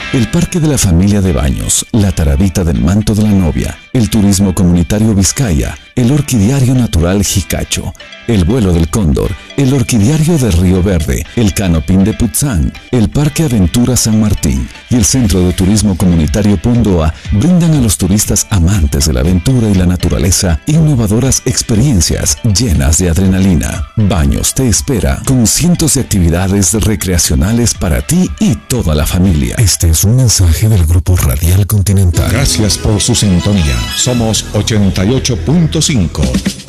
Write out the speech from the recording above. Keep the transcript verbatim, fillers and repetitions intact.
el Parque de la Familia de Baños, la Taradita del Manto de la Novia, el Turismo Comunitario Vizcaya, el Orquidiario Natural Jicacho, el Vuelo del Cóndor, el Orquidiario de Río Verde, el Canopín de Putzán, el Parque Aventura San Martín y el Centro de Turismo Comunitario Pundoa brindan a los turistas amantes de la aventura y la naturaleza innovadoras experiencias llenas de adrenalina. Baños te espera con cientos de actividades recreacionales para ti y toda la familia. Este es un mensaje del Grupo Radial Continental. Gracias por su sintonía. Somos ochenta y ocho punto cinco.